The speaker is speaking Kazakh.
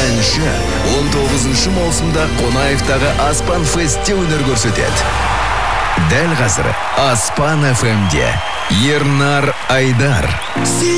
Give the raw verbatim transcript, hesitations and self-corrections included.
әнші он тоғызыншы маусымда Қонаевтағы Аспан фестте өнер көрсетеді. Дәл қазір Аспан эф эмде Ернар Айдар.